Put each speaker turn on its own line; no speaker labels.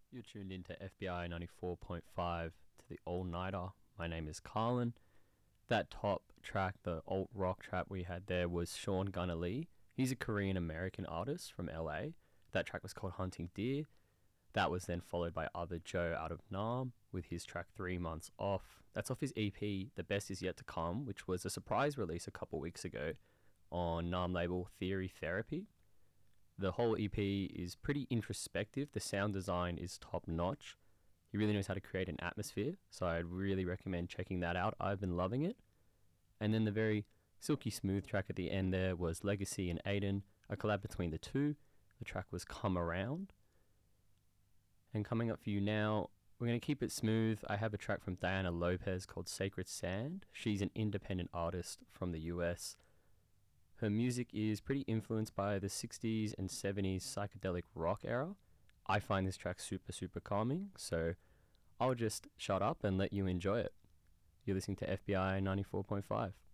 You're tuned into FBI 94.5 to the All Nighter. My name is Carlin. That top track, the alt rock track we had there, was Sean Gunnar Lee. He's a Korean American artist from LA. That track was called Hunting Deer. That was then followed by Other Joe out of Nam with his track 3 Months Off. That's off his EP, The Best Is Yet to Come, which was a surprise release a couple weeks ago on Nam label Theory Therapy. The whole EP is pretty introspective. The sound design is top notch. He really knows how to create an atmosphere, so I'd really recommend checking that out. I've been loving it. And then the very silky smooth track at the end there was Legacy and Aiden, a collab between the two. The track was Come Around. And coming up for you now, we're going to keep it smooth. I have a track from Diana Lopez called Sacred Sand. She's an independent artist from the US. Her music is pretty influenced by the 60s and 70s psychedelic rock era. I find this track super calming, so I'll just shut up and let you enjoy it. You're listening to FBI 94.5.